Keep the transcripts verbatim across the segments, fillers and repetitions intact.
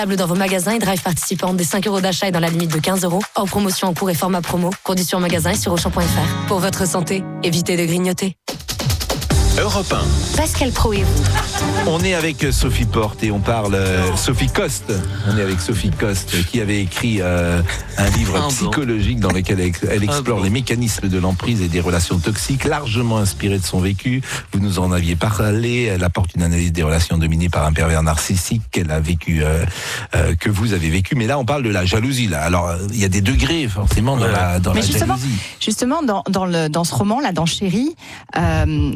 Dans vos magasins et drive participants, des cinq euros d'achat et dans la limite de quinze euros. Hors promotion en cours et format promo. Conditions en magasin et sur auchan point f r. Pour votre santé, évitez de grignoter. Europe un. Pascal Pro et vous. On est avec Sophie Porte et on parle euh, Sophie Coste. On est avec Sophie Coste qui avait écrit euh, un livre ah, psychologique dans lequel elle, elle explore ah, bon. les mécanismes de l'emprise et des relations toxiques, largement inspiré de son vécu. Vous nous en aviez parlé. Elle apporte une analyse des relations dominées par un pervers narcissique qu'elle a vécu, euh, euh, que vous avez vécu. Mais là, on parle de la jalousie. Là, alors il y a des degrés forcément dans la dans Mais la justement, jalousie. Justement, dans dans le dans ce roman là, dans Chérie, euh,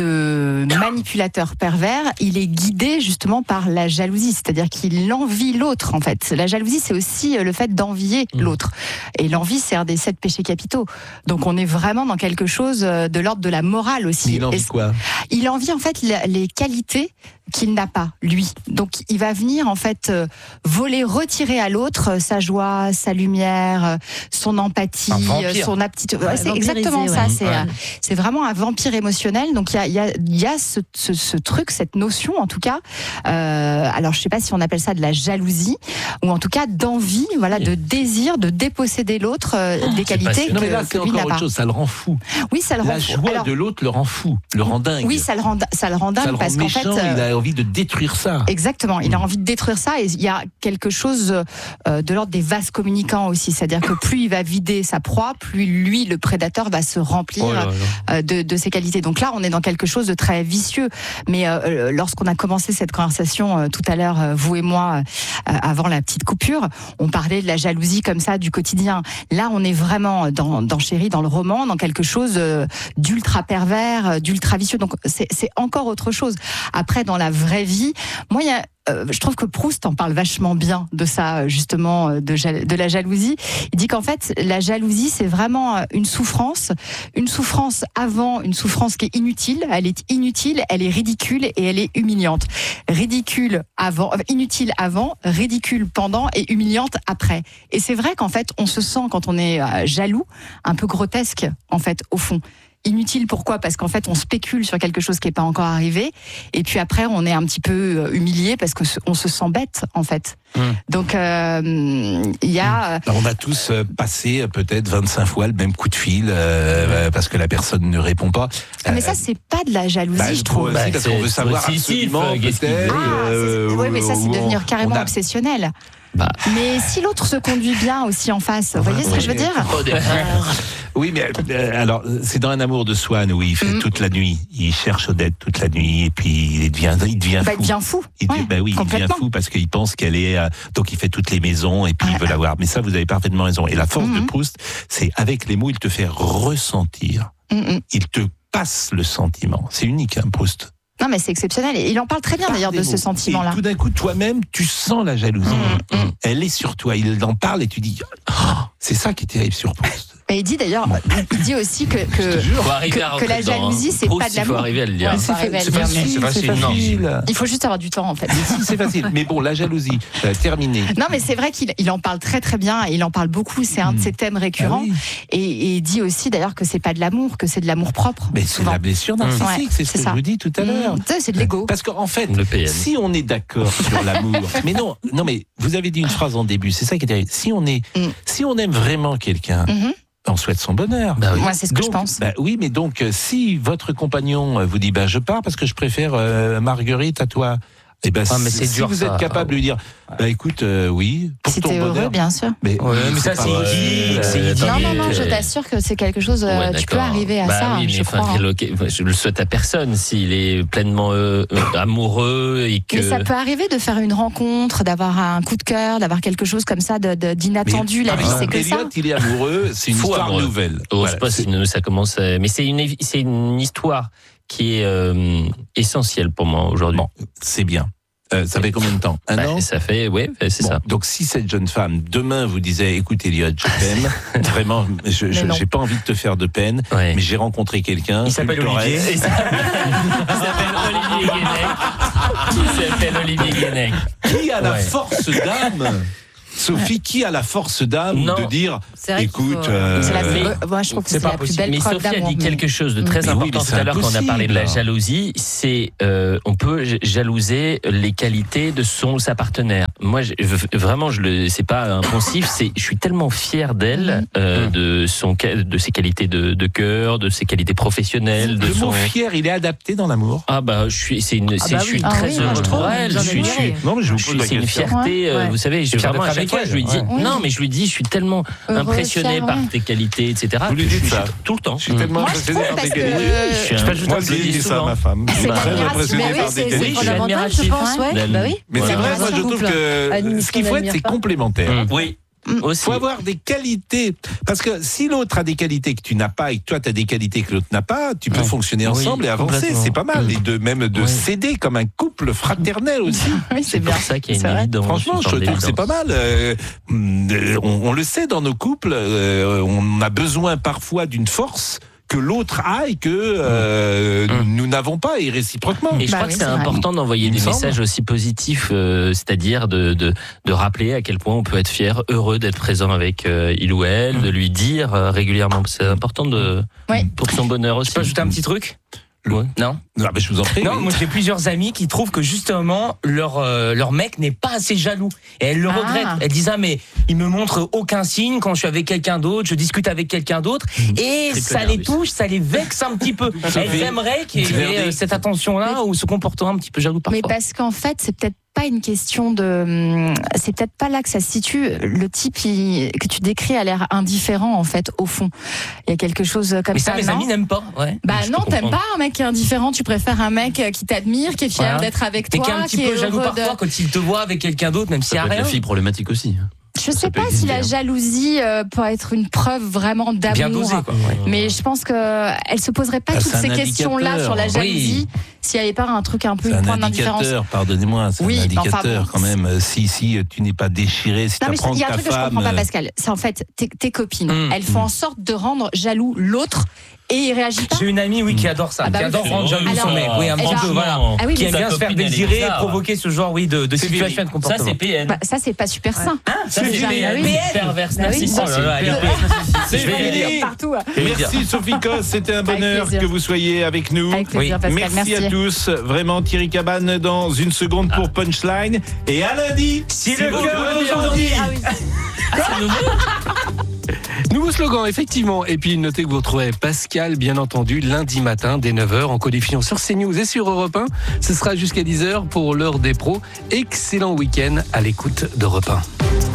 le manipulateur pervers, il est guidé justement par la jalousie, c'est-à-dire qu'il envie l'autre en fait. La jalousie, c'est aussi le fait d'envier mmh. l'autre. Et l'envie, c'est un des sept péchés capitaux. Donc on est vraiment dans quelque chose de l'ordre de la morale aussi. Mais il envie quoi ? Il envie en fait les qualités qu'il n'a pas, lui. Donc il va venir en fait euh, voler, retirer à l'autre sa joie, sa lumière, son empathie, son aptitude. Ouais, c'est exactement ça. Ouais. C'est, ouais. c'est vraiment un vampire émotionnel. Donc il y a, y a, y a ce, ce, ce truc, cette notion en tout cas. Euh, alors je sais pas si on appelle ça de la jalousie ou en tout cas d'envie, voilà, de désir de déposséder l'autre euh, oh, des qualités que, non, mais là, que lui n'a pas. Autre chose, ça le rend fou. Oui, ça le la rend fou. La joie alors, de l'autre le rend fou, le rend dingue. Oui, ça le rend, ça le rend dingue ça le rend parce méchant, qu'en fait, euh, il a envie de détruire ça. Exactement, il a envie de détruire ça et il y a quelque chose euh, de l'ordre des vases communicants aussi, c'est-à-dire que plus il va vider sa proie, plus lui, le prédateur, va se remplir oh là là. Euh, de, de ses qualités. Donc là, on est dans quelque chose de très vicieux. Mais euh, lorsqu'on a commencé cette conversation euh, tout à l'heure, euh, vous et moi, euh, avant la petite coupure, on parlait de la jalousie comme ça du quotidien. Là, on est vraiment dans, dans Chérie, dans le roman, dans quelque chose euh, d'ultra pervers, d'ultra vicieux. Donc c'est, c'est encore autre chose. Après, dans la vraie vie, moi, il y a Euh, je trouve que Proust en parle vachement bien de ça, justement, de, jal- de la jalousie. Il dit qu'en fait, la jalousie, c'est vraiment une souffrance, une souffrance avant, une souffrance qui est inutile. Elle est inutile, elle est ridicule et elle est humiliante. Ridicule avant, inutile avant, ridicule pendant et humiliante après. Et c'est vrai qu'en fait, on se sent, quand on est jaloux, un peu grotesque, en fait, au fond. Inutile, pourquoi ? Parce qu'en fait, on spécule sur quelque chose qui n'est pas encore arrivé. Et puis après, on est un petit peu humilié parce qu'on se sent bête, en fait. Mmh. Donc, il euh, y a... Alors, on a tous passé peut-être vingt-cinq fois le même coup de fil euh, parce que la personne ne répond pas. Ah, mais ça, c'est pas de la jalousie, bah, je trouve. Bah, parce qu'on veut savoir absolument, peut-être... Ah, euh, oui, mais ça, c'est devenir carrément a... obsessionnel. Bah. Mais si l'autre se conduit bien aussi en face, vous voyez ce que je veux dire ? Oui, mais euh, alors c'est dans Un amour de Swann où il fait mmh. toute la nuit, il cherche Odette toute la nuit et puis il devient, il devient bah, fou. Il devient fou. Il ouais, devient, bah oui, il devient fou parce qu'il pense qu'elle est, euh, donc il fait toutes les maisons et puis ouais. il veut la voir. Mais ça, vous avez parfaitement raison. Et la force mmh. de Proust, c'est avec les mots, il te fait ressentir. Mmh. Il te passe le sentiment. C'est unique, hein, Proust. Non, mais c'est exceptionnel. Et il en parle très bien, d'ailleurs, de mots. Ce sentiment-là. Et tout d'un coup, toi-même, tu sens la jalousie. Mmh, mmh. Elle est sur toi. Il en parle et tu dis, oh, c'est ça qui est terrible sur Proust. Et il dit d'ailleurs, il dit aussi que, que, que, que la jalousie, c'est Proust, pas de l'amour. Il faut arriver à le dire. Ouais, c'est, c'est, c'est facile, c'est facile. C'est facile. Il faut juste avoir du temps, en fait. Si, c'est facile. Mais bon, la jalousie, euh, terminée. Non, mais c'est vrai qu'il il en parle très très bien. Il en parle beaucoup. C'est un de ses thèmes récurrents. Ah oui. et, et il dit aussi d'ailleurs que c'est pas de l'amour, que c'est de l'amour propre. Mais c'est la blessure narcissique. Ouais, c'est ce c'est que ça. Je vous dis tout à l'heure. Mmh. C'est de l'ego. Parce qu'en fait, si on est d'accord sur l'amour, mais non, non, mais vous avez dit une phrase en début. C'est ça qui est terrible. Si on est, mmh. si on aime vraiment quelqu'un. Mmh. On souhaite son bonheur. Bah oui. Moi, c'est ce que donc, je pense. Bah oui, mais donc, si votre compagnon vous dit, bah, je pars parce que je préfère euh, Marguerite à toi. Eh ben, ah, mais c'est si dur, vous ça. êtes capable de lui dire, bah écoute, euh, oui, pour si ton t'es bonheur. heureux, bien sûr. Mais, ouais, mais ça, c'est idiot. C'est non, non, non, je t'assure que c'est quelque chose. Ouais, tu peux arriver à bah ça. Oui, mais je, enfin, crois, hein. okay, je le souhaite à personne s'il est pleinement euh, euh, amoureux et que. Mais ça peut arriver de faire une rencontre, d'avoir un coup de cœur, d'avoir quelque chose comme ça de, de, d'inattendu. Mais, la vie, c'est que Elliot, ça. Il est amoureux, c'est une histoire amoureux. Nouvelle. Oh, voilà, je sais pas si ça commence. À... Mais c'est une, c'est une histoire qui est euh, essentielle pour moi aujourd'hui. Bon, c'est bien. Euh, ça fait combien de temps ? Un bah, an ? Ça fait, oui, c'est bon, ça. Donc, si cette jeune femme, demain, vous disait, écoute, Elliot, je t'aime, vraiment, je, je, j'ai pas envie de te faire de peine, ouais. mais j'ai rencontré quelqu'un. Il s'appelle Olivier. Il s'appelle Olivier Guénec. Il s'appelle Olivier Guénec. Qui a la ouais. force d'âme ? Sophie, qui a la force d'âme Non. de dire, C'est vrai qu'il écoute, faut- euh, C'est la, mais- euh, moi, je trouve que c'est, pas la plus possible. belle Mais preuve Sophie a d'amour. dit mais- quelque chose de très Mais oui, important mais tout c'est à l'heure quand on a parlé de la impossible. jalousie. C'est euh, on peut j- jalouser les qualités de son ou sa partenaire. Moi, je, je- vraiment, je le, c'est pas un poncif. C'est, je suis tellement fier d'elle, euh, de son, de ses qualités de, de cœur, de ses qualités professionnelles, de le son. mot fier, il est adapté dans l'amour. Ah bah, je suis, c'est une, Ah c'est- bah je suis oui. Ah très oui, heureux moi, je pour trouve, elle. j'en Je ai suis, je suis- admiré. Non, mais je vous Je pose suis- la c'est une question. fierté, euh, Ouais. vous savez, je Fier vraiment à d'être chaque avec fois, je lui dis, elle, ouais. non, mais je lui dis, je suis tellement Heureux, impressionné fier, par ouais. tes qualités, et cetera. Vous lui que dites je suis ça tout le temps. Je suis tellement Moi, je impressionné trouve par parce tes que qualités. Je suis Je un- peux juste Moi un aussi, peu je dis ça à souvent. ma femme. Je suis C'est très l'admiration. impressionné Bah oui, par c'est tes c'est qualités. je suis fondamental, je admiratif. pense, ouais. D'elle. Bah oui. Mais c'est Voilà. vrai, moi je trouve Couple. que Admire ce qu'il qu'on faut être, admire c'est pas. complémentaire. Mm. Oui, Il aussi. faut avoir des qualités. Parce que si l'autre a des qualités que tu n'as pas et que toi tu as des qualités que l'autre n'a pas, tu peux Ouais. fonctionner Oui, ensemble et avancer. complètement. C'est pas mal. Mm. Et de même de Ouais. s'aider comme un couple fraternel aussi. Oui, C'est c'est bien. pour ça qu'il y a C'est une vrai. évidence. Franchement, une je sorte trouve que c'est pas d'évidence. mal. Euh, euh, on, on le sait dans nos couples, euh, on a besoin parfois d'une force que l'autre a et que euh, Mm. nous n'avons pas, et réciproquement. Et je Bah crois oui, que c'est c'est vrai. important d'envoyer Il me des semble. messages aussi positifs, euh, c'est-à-dire de, de, de rappeler à quel point on peut être fier, heureux d'être présent avec euh, il ou elle, de lui dire euh, régulièrement. C'est important de, Oui. pour son bonheur aussi. Je peux ajouter un petit truc Ouais. Non Ah, ben, je vous en prie. Non, oui. moi j'ai plusieurs amis qui trouvent que justement leur euh, leur mec n'est pas assez jaloux et elles le Ah. regrettent. Elles disent ah mais il me montre aucun signe quand je suis avec quelqu'un d'autre, je discute avec quelqu'un d'autre et Triple ça les nervus. touche, ça les vexe un petit peu. Elles aimeraient qu'il y ait Verdict. euh, cette attention là ou ce comportement un petit peu jaloux parfois. Mais parce qu'en fait, c'est peut-être pas une question de. hum, C'est peut-être pas là que ça se situe. Le type il- que tu décris a l'air indifférent, en fait, au fond. Il y a quelque chose comme mais ça, ça. mes non amis n'aiment pas. Ouais. Bah Je non, peux t'aimes comprendre. pas un mec qui est indifférent, tu préfères un mec qui t'admire, qui est fier Voilà. d'être avec Mais toi, qui est un petit qui peu est jaloux heureux de- parfois quand il te voit avec quelqu'un d'autre, même s'il y a rien. problématique aussi. Je sais peut pas si exister, la hein. jalousie euh, peut être une preuve vraiment d'amour. Bien dosé quoi. Ouais. Mais je pense que elle se poserait pas Ah, toutes c'est ces un questions-là indicateur. sur la Oui. jalousie s'il n'y avait pas un truc un peu, C'est une un pointe d'indifférence. indicateur, pardonnez-moi, c'est Oui, un mais enfin, indicateur bon, quand même. Euh, Si, si tu n'es pas déchiré, si tu Non, mais apprends il y a que un ta truc que je comprends femme. pas, Pascal. C'est en fait tes, tes copines. Mmh. Elles font en sorte de rendre jaloux l'autre et il réagit pas. J'ai une amie, oui, qui adore ça, Ah bah qui oui, adore c'est rendre vrai. jaloux son Alors, mec. Oui, un eh petit ben- peu, voilà. Ah oui, Qui mais aime bien se faire désirer et provoquer ce genre, oui, de, de C'est situation et de Ça, comportement. c'est P N. Bah, ça, c'est pas super sain. Ça, Ça, c'est c'est P N. P N. Perverse Bah oui. narcissique. Oh là là, elle est P N. C'est Je vais lui fini. dire. Partout. Merci Sophie Cos, c'était un bonheur plaisir. que vous soyez avec nous. Avec plaisir, Pascal. Merci, Merci. à tous. Vraiment, Thierry Cabane dans une seconde pour Punchline. Et à lundi, Si le vos cœur cœurs vous en vous dit. Nouveau slogan, effectivement. Et puis notez que vous retrouvez Pascal, bien entendu, lundi matin dès neuf heures en codiffusion sur CNews et sur Europe un. Ce sera jusqu'à dix heures pour l'heure des pros. Excellent week-end à l'écoute d'Europe un.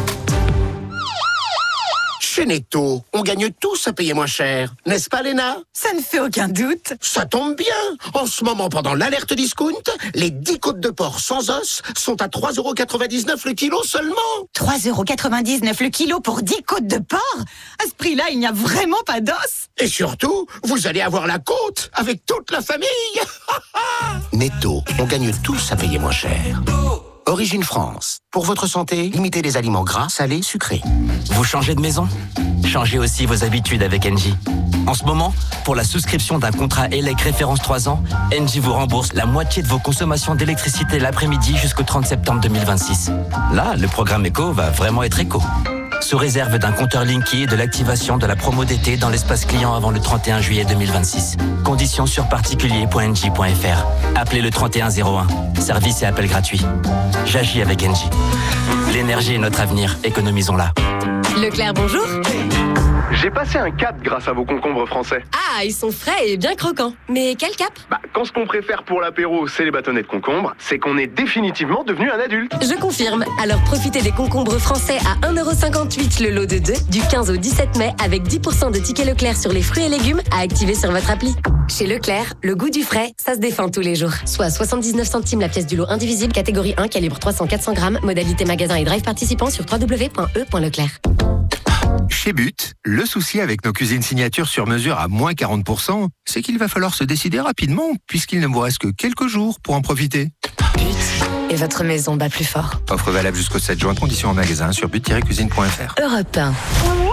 Chez Netto, on gagne tous à payer moins cher. N'est-ce pas, Léna? Ça ne fait aucun doute. Ça tombe bien. En ce moment, pendant l'alerte discount, les dix côtes de porc sans os sont à trois euros quatre-vingt-dix-neuf le kilo seulement. trois euros quatre-vingt-dix-neuf le kilo pour dix côtes de porc. À ce prix-là, il n'y a vraiment pas d'os. Et surtout, vous allez avoir la côte avec toute la famille. Netto, on gagne tous à payer moins cher. Origine France. Pour votre santé, limitez les aliments gras, salés, sucrés. Vous changez de maison? Changez aussi vos habitudes avec Engie. En ce moment, pour la souscription d'un contrat E L E C référence trois ans, Engie vous rembourse la moitié de vos consommations d'électricité l'après-midi jusqu'au trente septembre deux mille vingt-six. Là, le programme éco va vraiment être éco. Sous réserve d'un compteur Linky et de l'activation de la promo d'été dans l'espace client avant le trente et un juillet deux mille vingt-six. Conditions sur particulier point engie point f r. Appelez le trente et un zéro un. Service et appel gratuit. J'agis avec Engie. L'énergie est notre avenir. Économisons-la. Leclerc, bonjour. J'ai passé un cap grâce à vos concombres français. Ah, ils sont frais et bien croquants. Mais quel cap? Bah, quand ce qu'on préfère pour l'apéro, c'est les bâtonnets de concombre, c'est qu'on est définitivement devenu un adulte. Je confirme. Alors profitez des concombres français à un euro cinquante-huit le lot de deux du quinze au dix-sept mai avec dix pour cent de tickets Leclerc sur les fruits et légumes à activer sur votre appli. Chez Leclerc, le goût du frais, ça se défend tous les jours. Soit soixante-dix-neuf centimes la pièce du lot indivisible, catégorie un, calibre trois cents à quatre cents grammes, modalité magasin et drive participant sur w w w point e point leclerc. Chez But, le souci avec nos cuisines signature sur mesure à moins quarante pour cent, c'est qu'il va falloir se décider rapidement puisqu'il ne vous reste que quelques jours pour en profiter. But et votre maison bat plus fort. Offre valable jusqu'au sept juin, conditions en magasin sur but tiret cuisine point f r. Europe un.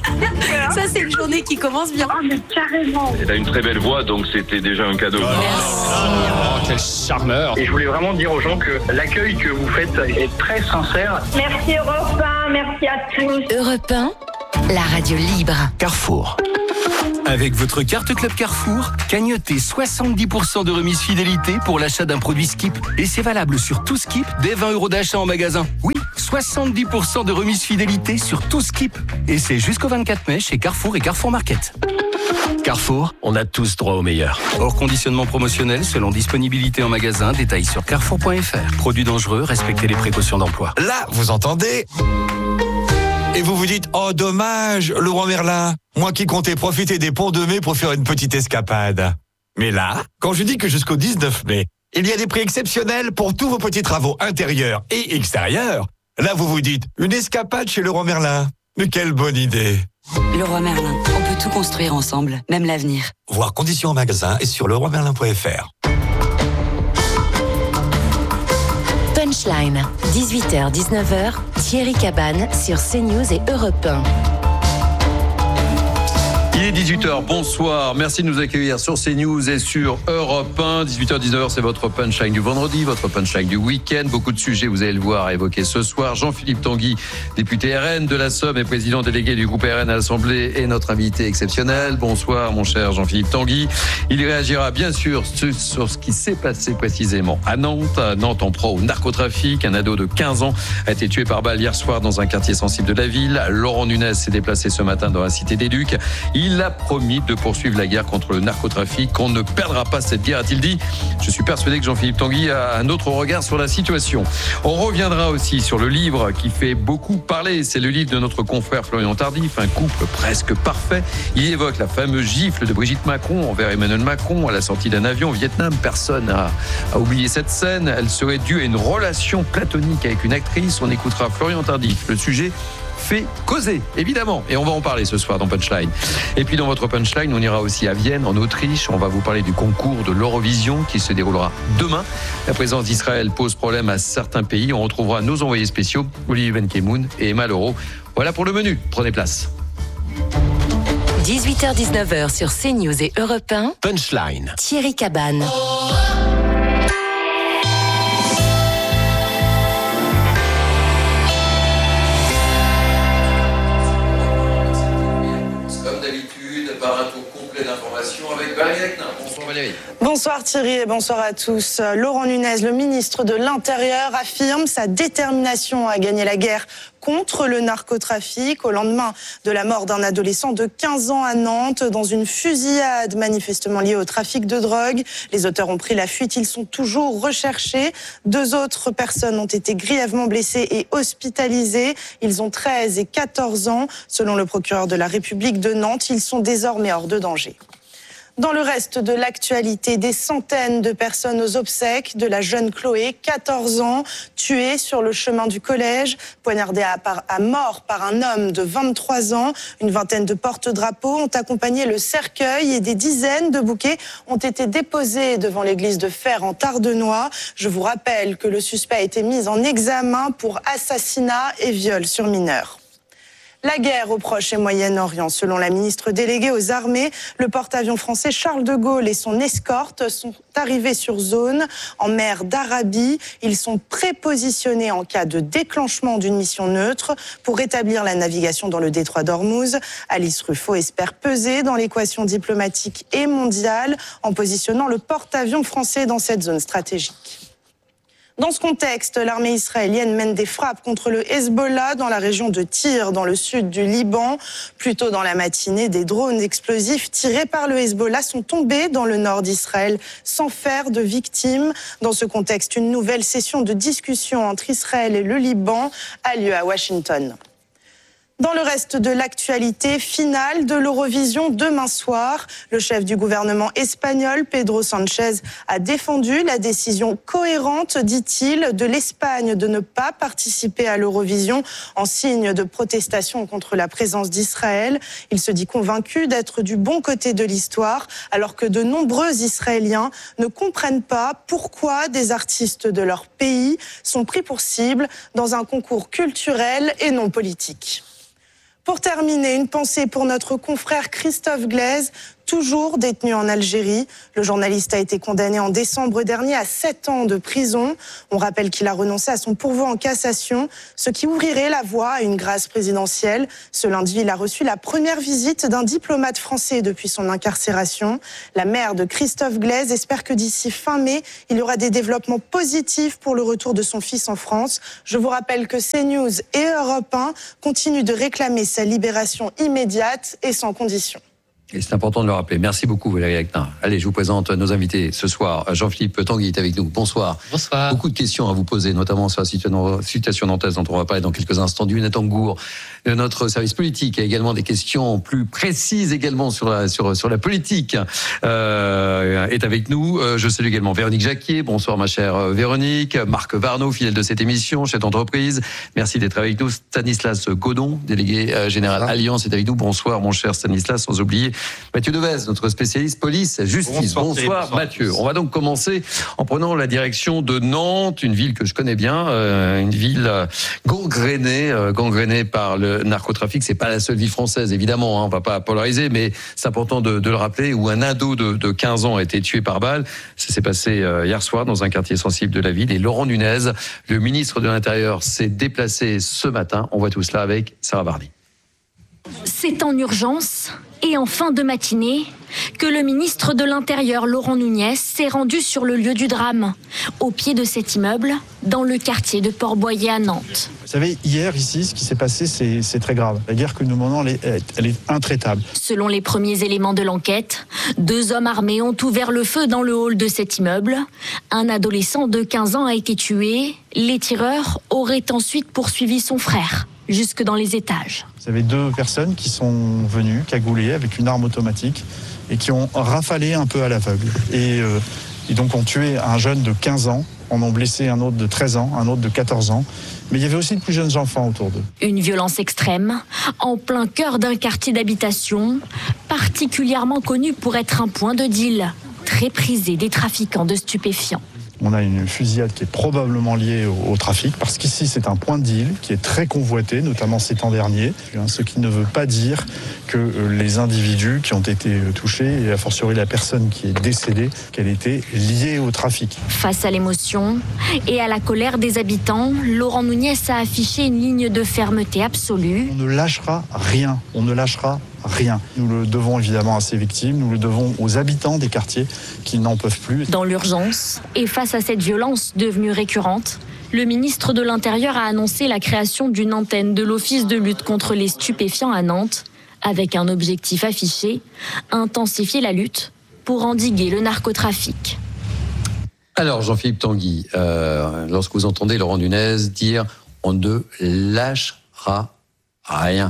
Ça, c'est une journée qui commence bien. Ah, mais carrément. Elle a une très belle voix, donc c'était déjà un cadeau. Oh, quel charmeur. Et je voulais vraiment dire aux gens que l'accueil que vous faites est très sincère. Merci Europe un, merci à tous. Europe un, la radio libre. Carrefour. Avec votre carte Club Carrefour, cagnotez soixante-dix pour cent de remise fidélité pour l'achat d'un produit Skip. Et c'est valable sur tout Skip dès vingt euros d'achat en magasin. Oui, soixante-dix pour cent de remise fidélité sur tout Skip. Et c'est jusqu'au vingt-quatre mai chez Carrefour et Carrefour Market. Carrefour, on a tous droit au meilleur. Hors conditionnement promotionnel selon disponibilité en magasin, détails sur carrefour point f r. Produits dangereux, respectez les précautions d'emploi. Là, vous entendez ? Et vous vous dites, oh dommage, Leroy Merlin, moi qui comptais profiter des ponts de mai pour faire une petite escapade. Mais là, quand je dis que jusqu'au dix-neuf mai, il y a des prix exceptionnels pour tous vos petits travaux intérieurs et extérieurs, là vous vous dites, une escapade chez Leroy Merlin. Mais quelle bonne idée. Leroy Merlin, on peut tout construire ensemble, même l'avenir. Voir conditions en magasin et sur leroy merlin point f r. Punchline, dix-huit heures dix-neuf heures, Thierry Cabane sur CNews et Europe un. Il est dix-huit heures, bonsoir, merci de nous accueillir sur CNews et sur Europe un. dix-huit heures dix-neuf heures, c'est votre punchline du vendredi, votre punchline du week-end. Beaucoup de sujets, vous allez le voir, à évoquer ce soir. Jean-Philippe Tanguy, député R N de la Somme et président délégué du groupe R N à l'Assemblée, est notre invité exceptionnel. Bonsoir mon cher Jean-Philippe Tanguy. Il réagira bien sûr sur ce qui s'est passé précisément à Nantes. À Nantes, en proie au narcotrafic. Un ado de quinze ans a été tué par balle hier soir dans un quartier sensible de la ville. Laurent Nunez s'est déplacé ce matin dans la cité des Ducs. Il a promis de poursuivre la guerre contre le narcotrafic. On ne perdra pas cette guerre, a-t-il dit. Je suis persuadé que Jean-Philippe Tanguy a un autre regard sur la situation. On reviendra aussi sur le livre qui fait beaucoup parler. C'est le livre de notre confrère Florian Tardif, Un couple presque parfait. Il évoque la fameuse gifle de Brigitte Macron envers Emmanuel Macron à la sortie d'un avion au Vietnam. Personne n'a a oublié cette scène. Elle serait due à une relation platonique avec une actrice. On écoutera Florian Tardif. Le sujet fait causer, évidemment. Et on va en parler ce soir dans Punchline. Et puis dans votre Punchline, on ira aussi à Vienne, en Autriche. On va vous parler du concours de l'Eurovision qui se déroulera demain. La présence d'Israël pose problème à certains pays. On retrouvera nos envoyés spéciaux, Olivier Benkemoun et Emma Leroux. Voilà pour le menu. Prenez place. dix-huit heures dix-neuf heures sur CNews et Europe un. Punchline. Thierry Cabane. Bonsoir Thierry et bonsoir à tous. Laurent Nunez, le ministre de l'Intérieur, affirme sa détermination à gagner la guerre contre le narcotrafic au lendemain de la mort d'un adolescent de quinze ans à Nantes dans une fusillade manifestement liée au trafic de drogue. Les auteurs ont pris la fuite, ils sont toujours recherchés. Deux autres personnes ont été grièvement blessées et hospitalisées. Ils ont treize et quatorze ans. Selon le procureur de la République de Nantes, ils sont désormais hors de danger. Dans le reste de l'actualité, des centaines de personnes aux obsèques de la jeune Chloé, quatorze ans, tuée sur le chemin du collège, poignardée à, par, à mort par un homme de vingt-trois ans. Une vingtaine de porte-drapeaux ont accompagné le cercueil et des dizaines de bouquets ont été déposés devant l'église de Fères en Tardenois. Je vous rappelle que le suspect a été mis en examen pour assassinat et viol sur mineur. La guerre au Proche et Moyen-Orient. Selon la ministre déléguée aux armées, le porte-avions français Charles de Gaulle et son escorte sont arrivés sur zone en mer d'Arabie. Ils sont prépositionnés en cas de déclenchement d'une mission neutre pour rétablir la navigation dans le détroit d'Ormuz. Alice Ruffo espère peser dans l'équation diplomatique et mondiale en positionnant le porte-avions français dans cette zone stratégique. Dans ce contexte, l'armée israélienne mène des frappes contre le Hezbollah dans la région de Tyr, dans le sud du Liban. Plus tôt dans la matinée, des drones explosifs tirés par le Hezbollah sont tombés dans le nord d'Israël sans faire de victimes. Dans ce contexte, une nouvelle session de discussion entre Israël et le Liban a lieu à Washington. Dans le reste de l'actualité, finale de l'Eurovision demain soir. Le chef du gouvernement espagnol, Pedro Sánchez, a défendu la décision cohérente, dit-il, de l'Espagne de ne pas participer à l'Eurovision en signe de protestation contre la présence d'Israël. Il se dit convaincu d'être du bon côté de l'histoire, alors que de nombreux Israéliens ne comprennent pas pourquoi des artistes de leur pays sont pris pour cible dans un concours culturel et non politique. Pour terminer, une pensée pour notre confrère Christophe Glaise, toujours détenu en Algérie. Le journaliste a été condamné en décembre dernier à sept ans de prison. On rappelle qu'il a renoncé à son pourvoi en cassation, ce qui ouvrirait la voie à une grâce présidentielle. Ce lundi, il a reçu la première visite d'un diplomate français depuis son incarcération. La mère de Christophe Glaise espère que d'ici fin mai, il y aura des développements positifs pour le retour de son fils en France. Je vous rappelle que CNews et Europe un continuent de réclamer sa libération immédiate et sans condition. Et c'est important de le rappeler. Merci beaucoup, Valérie Actin. Allez, je vous présente nos invités ce soir. Jean-Philippe Tanguy est avec nous. Bonsoir. Bonsoir. Beaucoup de questions à vous poser, notamment sur la situation nantaise dont on va parler dans quelques instants. Du Netangour, notre service politique a également des questions plus précises également sur la, sur, sur la politique. Euh, est avec nous. Je salue également Véronique Jacquier. Bonsoir, ma chère Véronique. Marc Varnaud, fidèle de cette émission, chef d'entreprise. Merci d'être avec nous. Stanislas Godon, délégué général Alliance, est avec nous. Bonsoir, mon cher Stanislas, sans oublier Mathieu Devez, notre spécialiste police, justice. Bonsoir, bonsoir, bonsoir Mathieu. Bonsoir. On va donc commencer en prenant la direction de Nantes, une ville que je connais bien, euh, une ville gangrénée, euh, gangrénée par le narcotrafic. C'est pas la seule ville française, évidemment, hein, on va pas polariser, mais c'est important de, de le rappeler, où un ado de, de quinze ans a été tué par balle. Ça s'est passé euh, hier soir dans un quartier sensible de la ville. Et Laurent Nunez, le ministre de l'Intérieur, s'est déplacé ce matin. On voit tout cela avec Sarah Vardy. C'est en urgence et en fin de matinée que le ministre de l'Intérieur, Laurent Nunez, s'est rendu sur le lieu du drame, au pied de cet immeuble, dans le quartier de Port-Boyer à Nantes. Vous savez, hier, ici, ce qui s'est passé, c'est, c'est très grave. La guerre que nous menons, elle est, elle est intraitable. Selon les premiers éléments de l'enquête, deux hommes armés ont ouvert le feu dans le hall de cet immeuble. Un adolescent de quinze ans a été tué. Les tireurs auraient ensuite poursuivi son frère jusque dans les étages. Vous avez deux personnes qui sont venues cagoulées avec une arme automatique et qui ont rafalé un peu à l'aveugle. Et, euh, et donc ont tué un jeune de quinze ans, en ont blessé un autre de treize ans, un autre de quatorze ans. Mais il y avait aussi de plus jeunes enfants autour d'eux. Une violence extrême, en plein cœur d'un quartier d'habitation, particulièrement connu pour être un point de deal, très prisé des trafiquants de stupéfiants. On a une fusillade qui est probablement liée au, au trafic, parce qu'ici c'est un point de deal qui est très convoité, notamment ces temps derniers, ce qui ne veut pas dire que les individus qui ont été touchés, et a fortiori la personne qui est décédée, qu'elle était liée au trafic. Face à l'émotion et à la colère des habitants, Laurent Nunez a affiché une ligne de fermeté absolue. On ne lâchera rien, on ne lâchera rien. Nous le devons évidemment à ces victimes, nous le devons aux habitants des quartiers qui n'en peuvent plus. Dans l'urgence et face à cette violence devenue récurrente, le ministre de l'Intérieur a annoncé la création d'une antenne de l'Office de lutte contre les stupéfiants à Nantes, avec un objectif affiché, intensifier la lutte pour endiguer le narcotrafic. Alors Jean-Philippe Tanguy, euh, lorsque vous entendez Laurent Nunez dire « on ne lâchera rien »,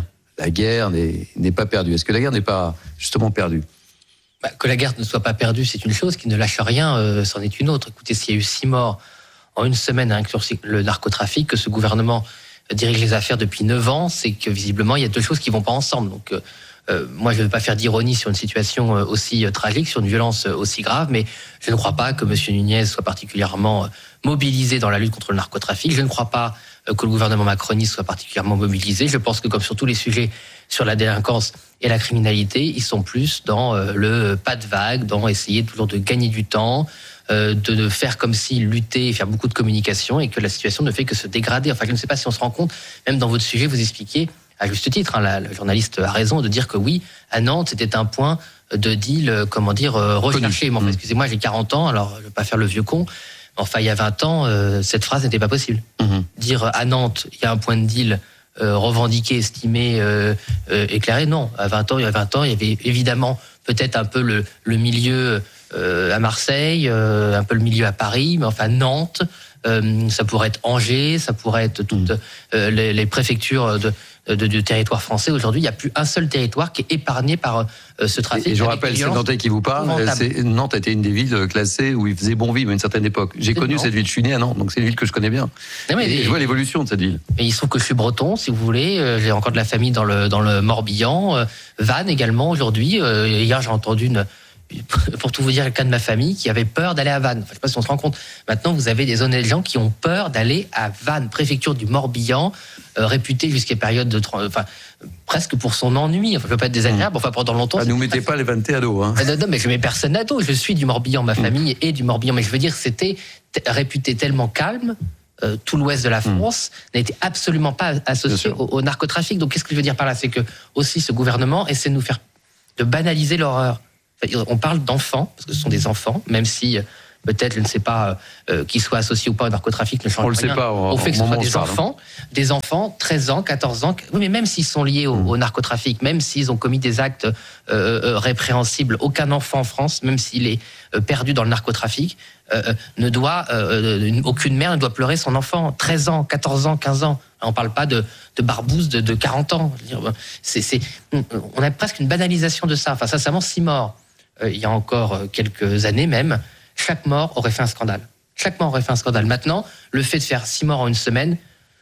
la guerre n'est, n'est pas perdue. Est-ce que la guerre n'est pas justement perdue ? Bah, que la guerre ne soit pas perdue, c'est une chose. Qui ne lâche rien, euh, c'en est une autre. Écoutez, s'il y a eu six morts en une semaine avec le narcotrafic, que ce gouvernement dirige les affaires depuis neuf ans, c'est que visiblement, il y a deux choses qui ne vont pas ensemble. Donc, euh, euh, moi, je ne veux pas faire d'ironie sur une situation aussi euh, tragique, sur une violence euh, aussi grave, mais je ne crois pas que M. Nunez soit particulièrement euh, mobilisé dans la lutte contre le narcotrafic. Je ne crois pas que le gouvernement macroniste soit particulièrement mobilisé. Je pense que comme sur tous les sujets sur la délinquance et la criminalité, ils sont plus dans le pas de vague, dans essayer toujours de gagner du temps, de faire comme si lutter et faire beaucoup de communication, et que la situation ne fait que se dégrader. Enfin, je ne sais pas si on se rend compte, même dans votre sujet, vous expliquez, à juste titre, hein, la, la journaliste a raison de dire que oui, à Nantes, c'était un point de deal, comment dire, recherché. Bon, excusez-moi, j'ai quarante ans, alors je ne vais pas faire le vieux con. Enfin, il y a vingt ans, euh, cette phrase n'était pas possible. Mmh. Dire à Nantes, il y a un point de deal euh, revendiqué, estimé, euh, euh, éclairé, non. À vingt ans, il y a vingt ans, il y avait évidemment peut-être un peu le, le milieu euh, à Marseille, euh, un peu le milieu à Paris, mais enfin Nantes, euh, ça pourrait être Angers, ça pourrait être toutes euh, les, les préfectures de, de, du territoire français. Aujourd'hui, il n'y a plus un seul territoire qui est épargné par euh, ce trafic. Et je rappelle, c'est Nantais qui vous parle. C'est, Nantes était une des villes classées où il faisait bon vivre à une certaine époque. J'ai connu cette ville, je suis né à Nantes, donc c'est une ville que je connais bien. Mais et, et je vois l'évolution de cette ville. Et il se trouve que je suis breton, si vous voulez. Euh, j'ai encore de la famille dans le, dans le Morbihan. Euh, Vannes également, aujourd'hui. Euh, hier, j'ai entendu une... pour tout vous dire, le cas de ma famille qui avait peur d'aller à Vannes. Enfin, je ne sais pas si on se rend compte. Maintenant, vous avez des honnêtes gens qui ont peur d'aller à Vannes, préfecture du Morbihan, euh, réputée jusqu'à période de... Enfin, presque pour son ennui. Enfin, je ne veux pas être désagréable. Enfin, pendant longtemps... Ah, nous mettez pas les vingt à dos. Hein. Non, non, mais je mets personne à dos. Je suis du Morbihan. Ma famille est du Morbihan. Mais je veux dire, c'était t- réputé tellement calme. Euh, tout l'ouest de la France mmh. n'était absolument pas associé au, au narcotrafic. Donc, qu'est-ce que je veux dire par là ? C'est que, aussi, ce gouvernement essaie de nous faire... de banaliser l'horreur. On parle d'enfants, parce que ce sont des enfants, même si peut-être, je ne sais pas, euh, qu'ils soient associés ou pas au narcotrafic, ne change on rien. Le sait pas, au fait que ce soit des enfants, des enfants, treize ans, quatorze ans, oui, mais même s'ils sont liés au, mmh. au narcotrafic, même s'ils ont commis des actes euh, euh, répréhensibles, aucun enfant en France, même s'il est euh, perdu dans le narcotrafic, euh, ne doit, euh, une, aucune mère ne doit pleurer son enfant. treize ans, quatorze ans, quinze ans. On ne parle pas de, de barbouze de, de quarante ans. Je veux dire, c'est, c'est, on a presque une banalisation de ça. Enfin, sincèrement, six morts, euh, il y a encore quelques années même, chaque mort aurait fait un scandale. Chaque mort aurait fait un scandale. Maintenant, le fait de faire six morts en une semaine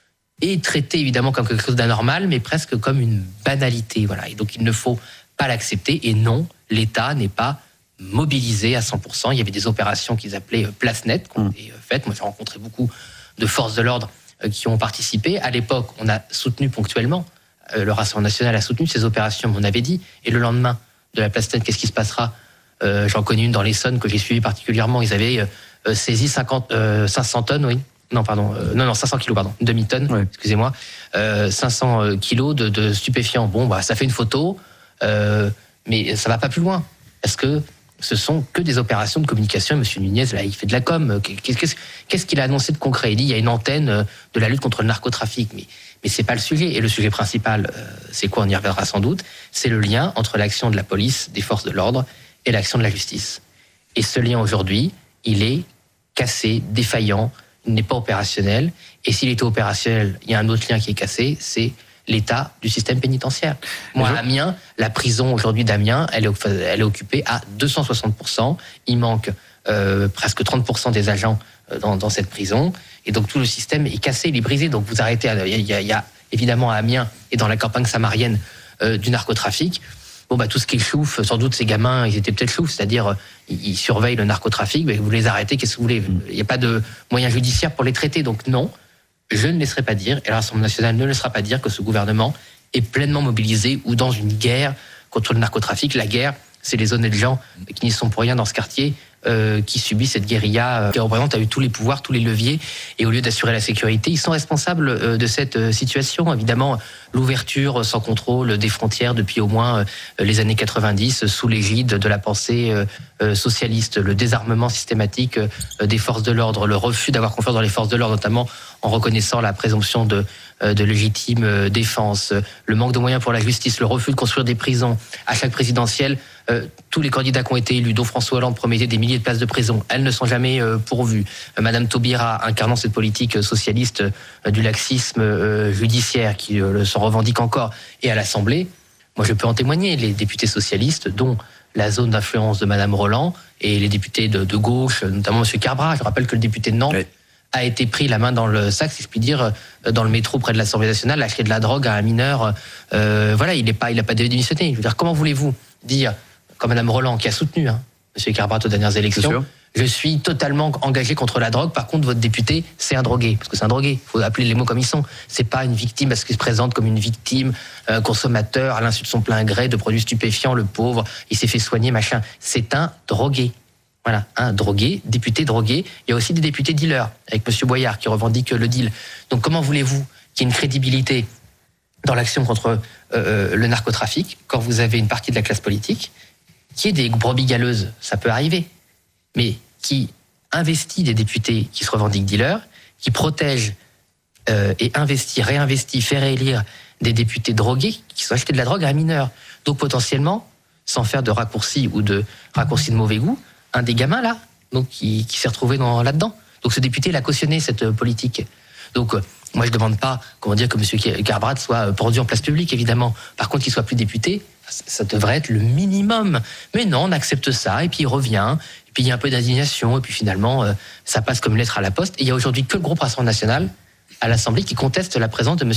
est traité évidemment comme quelque chose d'anormal, mais presque comme une banalité. Voilà. Et donc, il ne faut pas l'accepter. Et non, l'État n'est pas mobilisé à cent pour cent. Il y avait des opérations qu'ils appelaient Place Nette, qui ont été faites. Moi, j'ai rencontré beaucoup de forces de l'ordre qui ont participé. À l'époque, on a soutenu ponctuellement, euh, le Rassemblement national a soutenu ces opérations, on avait dit. Et le lendemain de la Place Nette, qu'est-ce qui se passera ? euh, J'en connais une dans l'Essonne que j'ai suivie particulièrement. Ils avaient euh, saisi cinquante, euh, cinq cents tonnes, oui. Non, pardon. Euh, non, non, cinq cents kilos, pardon. Une demi-tonne, ouais. excusez-moi. Euh, cinq cents kilos de, de stupéfiants. Bon, bah, ça fait une photo, euh, mais ça va pas plus loin. Parce que ce sont que des opérations de communication. Monsieur Nunez, là, il fait de la com. Qu'est-ce, qu'est-ce qu'il a annoncé de concret ? Il dit il y a une antenne de la lutte contre le narcotrafic. Mais, mais c'est pas le sujet. Et le sujet principal, euh, c'est quoi ? On y reviendra sans doute. C'est le lien entre l'action de la police, des forces de l'ordre, et l'action de la justice. Et ce lien, aujourd'hui, il est cassé, défaillant, il n'est pas opérationnel. Et s'il était opérationnel, il y a un autre lien qui est cassé, c'est l'état du système pénitentiaire. Moi, à Amiens, la prison aujourd'hui d'Amiens, elle est, elle est occupée à deux cent soixante pour cent. Il manque euh, presque trente pour cent des agents dans, dans cette prison. Et donc, tout le système est cassé, il est brisé. Donc, vous arrêtez, il y a, il y a évidemment à Amiens et dans la campagne samarienne euh, du narcotrafic. Bon, bah, tout ce qui est chouf, sans doute ces gamins, ils étaient peut-être choufs, c'est-à-dire ils, ils surveillent le narcotrafic, mais vous les arrêtez, qu'est-ce que vous voulez ? Il n'y a pas de moyens judiciaires pour les traiter. Donc, non. Je ne laisserai pas dire, et le Rassemblement national ne laissera pas dire que ce gouvernement est pleinement mobilisé ou dans une guerre contre le narcotrafic. La guerre, c'est les honnêtes gens qui n'y sont pour rien dans ce quartier, euh, qui subissent cette guérilla, euh, qui représente a eu tous les pouvoirs, tous les leviers, et au lieu d'assurer la sécurité, ils sont responsables euh, de cette euh, situation. Évidemment, l'ouverture sans contrôle des frontières depuis au moins euh, les années quatre-vingt-dix, sous l'égide de la pensée euh, euh, socialiste, le désarmement systématique euh, des forces de l'ordre, le refus d'avoir confiance dans les forces de l'ordre, notamment en reconnaissant la présomption de, euh, de légitime euh, défense, euh, le manque de moyens pour la justice, le refus de construire des prisons. À chaque présidentielle, euh, tous les candidats qui ont été élus, dont François Hollande, promettaient des milliers de places de prison. Elles ne sont jamais euh, pourvues. Euh, Madame Taubira, incarnant cette politique socialiste euh, du laxisme euh, judiciaire, qui euh, se revendique encore, et à l'Assemblée, moi je peux en témoigner, les députés socialistes, dont la zone d'influence de Madame Roland, et les députés de, de gauche, notamment Monsieur Carbra, je rappelle que le député de Nantes, oui. a été pris la main dans le sac, si je puis dire, dans le métro près de l'Assemblée nationale, acheter de la drogue à un mineur. Euh, voilà, il n'est pas, il n'a pas démissionné. Je veux dire, comment voulez-vous dire, comme Madame Roland, qui a soutenu hein, Monsieur Carbrat aux dernières élections, je suis totalement engagé contre la drogue. Par contre, votre député, c'est un drogué, parce que c'est un drogué. Il faut appeler les mots comme ils sont. C'est pas une victime parce qu'il se présente comme une victime, euh, consommateur à l'insu de son plein gré de produits stupéfiants, le pauvre, il s'est fait soigner, machin. C'est un drogué. Voilà, un drogué, député drogué. Il y a aussi des députés dealers, avec Monsieur Boyard qui revendique le deal. Donc comment voulez-vous qu'il y ait une crédibilité dans l'action contre euh, le narcotrafic quand vous avez une partie de la classe politique qui est des brebis galeuses, ça peut arriver, mais qui investit des députés qui se revendiquent dealers, qui protège euh, et investit, réinvestit, fait réélire des députés drogués qui sont achetés de la drogue à un mineur. Donc potentiellement, sans faire de raccourcis ou de raccourcis de mauvais goût, un des gamins là, donc qui, qui s'est retrouvé dans, là-dedans. Donc ce député, il a cautionné cette politique. Donc euh, moi je demande pas, comment dire, que M. Carbrat soit pendu en place publique, évidemment. Par contre, qu'il soit plus député, ça, ça devrait être le minimum. Mais non, on accepte ça, et puis il revient, et puis il y a un peu d'indignation, et puis finalement, euh, ça passe comme une lettre à la poste. Et il y a aujourd'hui que le groupe Rassemblement national à l'Assemblée qui conteste la présence de M.